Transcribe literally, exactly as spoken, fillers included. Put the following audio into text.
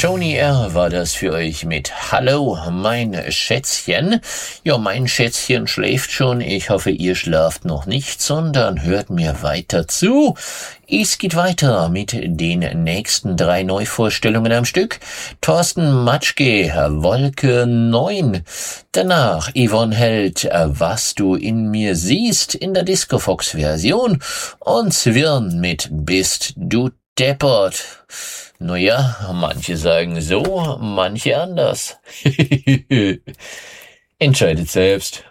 Joni R. war das für euch mit Hallo, mein Schätzchen. Ja, mein Schätzchen schläft schon. Ich hoffe, ihr schlaft noch nicht, sondern hört mir weiter zu. Es geht weiter mit den nächsten drei Neuvorstellungen am Stück. Thorsten Matschke, Wolke neun. Danach Yvonne Held, Was du in mir siehst, in der Discofox-Version. Und Zwirn mit Bist du deppert. Naja, manche sagen so, manche anders. Entscheidet selbst.